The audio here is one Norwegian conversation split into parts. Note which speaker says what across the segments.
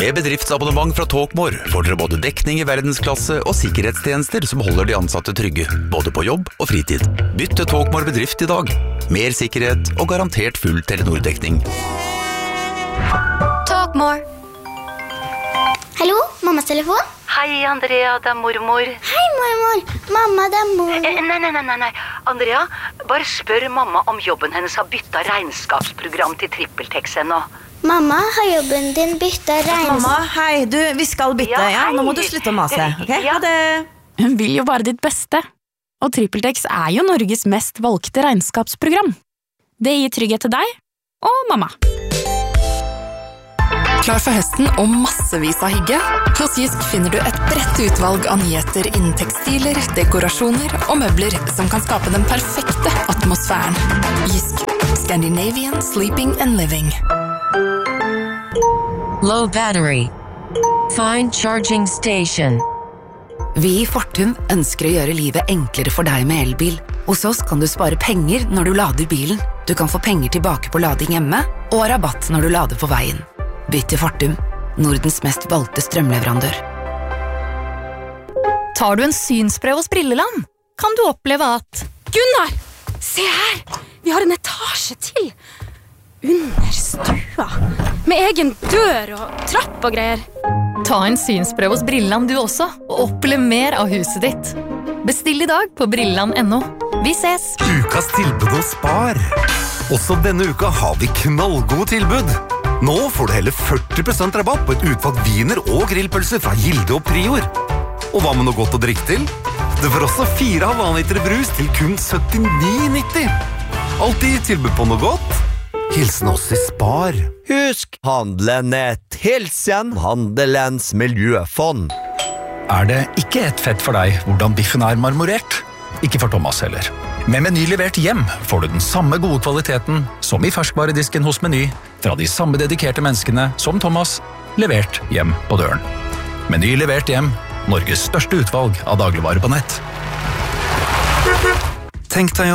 Speaker 1: Med bedriftsabonnement fra Talkmore får dere både dekning i verdensklasse og sikkerhetstjenester som holder de ansatte trygge, både på jobb og fritid. Bytt til Talkmore bedrift i dag. Mer sikkerhet og garantert full Telenor-dekning.
Speaker 2: Talkmore.
Speaker 3: Hallo, mammas telefon?
Speaker 4: Hei, Andrea, det mormor.
Speaker 3: Hei, mormor. Mamma, det mormor.
Speaker 4: Nei. Andrea, bare spør mamma om jobben hennes har byttet regnskapsprogram til TrippelTex ennå.
Speaker 3: Mamma, har jobben din byttet
Speaker 5: Mamma, hei, vi skal bytte, ja. Nå må du slutte å mase, ok? Ha det.
Speaker 2: Hun vil jo bare ditt beste. Og TrippelTex jo Norges mest valgte regnskapsprogram. Det gir trygghet til deg og mamma.
Speaker 6: Klar for høsten og massevis av hygge? Hos Jysk finner du et bredt utvalg av nyheter innen tekstiler, dekorasjoner og møbler som kan skape den perfekte atmosfæren. Jysk. Scandinavian Sleeping and Living.
Speaker 7: Low battery. Find charging station.
Speaker 8: Vi i Fortum ønsker å gjøre livet enklere for deg med elbil. Hos oss kan du spare penger når du lader bilen. Du kan få penger tilbake på lading hjemme, og rabatt når du lader på veien. Bytt til Fortum, Nordens mest valgte strømleverandør.
Speaker 9: Tar du en synsprøve hos Brilleland, kan du oppleve at Gunnar, se her! Vi har en etasje til! Under stua, med egen dør og trapp og greier. Ta en synsprøve hos Brilleland du også, og opplev mer av huset ditt. Bestill i dag på brilleland.no. Vi ses!
Speaker 10: Ukas tilbud hos Spar. Også denne uka har vi knallgode tilbud. Nå får du hele 40% rabatt på et utvalgt viner og grillpølser fra Gilde og Prior. Og hva med noe godt å drikke til? Du får også 4,5 liter brus til kun 79,90. Alltid tilbud på noe godt. Hilsen oss i Spar.
Speaker 11: Husk, handelen hilsen Handelens miljøfond.
Speaker 12: Det ikke et fett for deg hvordan biffen marmorert? Ikke for Thomas heller. Med Meny levert hjem får du den samme gode kvaliteten som i ferskvaredisken hos Meny, fra de samme dedikerte menneskene som Thomas, levert hjem på døren. Meny levert hjem, Norges største utvalg av dagligvarer på nett.
Speaker 1: Tenk deg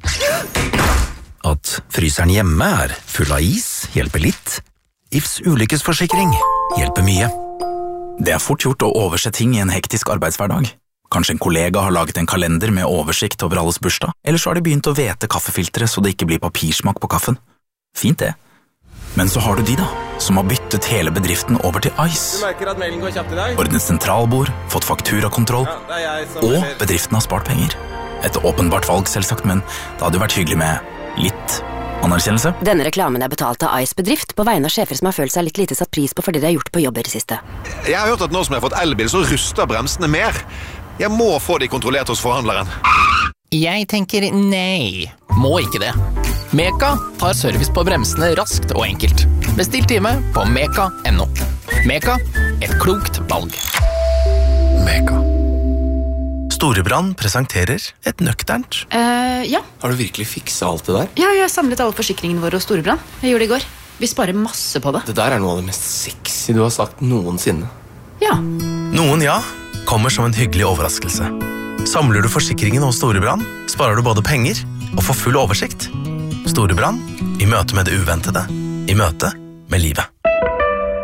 Speaker 1: at fryseren hjemme full av is, hjelper litt. Ifs ulykkesforsikring hjelper mye. Det fort gjort å overse ting i en hektisk arbeidshverdag. Kanskje en kollega har laget en kalender med oversikt over alles bursdag, eller så har de begynt å vete kaffefiltre så det ikke blir papirsmak på kaffen. Fint det. Men så har du de som har byttet hele bedriften over til Ice.
Speaker 13: Du merker at mailen går kjapt i dag?
Speaker 1: Ordnet sentralbord, fått fakturakontroll, og bedriften har spart penger. Et åpenbart valg selvsagt, men det hadde jo vært hyggelig med litt anerkjennelse.
Speaker 14: Denne reklamen betalt av Ice Bedrift på vegne av sjefer som har følt seg litt lite satt pris på fordi de har gjort på jobb i det siste.
Speaker 15: Jeg har hørt at nå som jeg har fått elbil, så ruster bremsene mer. Jeg må få de kontrollert hos forhandleren.
Speaker 16: Jeg tenker nei. Må ikke det. Meka tar service på bremsene raskt og enkelt. Bestill time på meka.no. Meka, et klokt valg.
Speaker 10: Meka. Storebrand presenterer et nøkternt.
Speaker 9: Ja.
Speaker 13: Har du virkelig fikset alt det der?
Speaker 9: Ja, jeg har samlet alle forsikringene våre hos Storebrand. Jeg gjorde det i går. Vi sparer masse på det.
Speaker 13: Det der noe av det mest sexy du har sagt noensinne.
Speaker 9: Ja.
Speaker 10: Noen kommer som en hyggelig overraskelse. Samler du forsikringen hos Storebrand, sparer du både penger og får full oversikt. Storebrand, i møte med det uventede, i møte med livet.